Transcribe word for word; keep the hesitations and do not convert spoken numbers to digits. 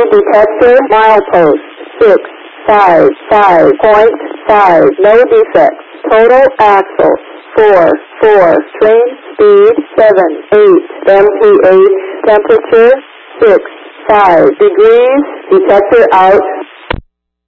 detector, milepost, six, five, five point five, no defects. Total axle, four, four, train speed, seven, eight, M P H, temperature, six, five degrees, detector out,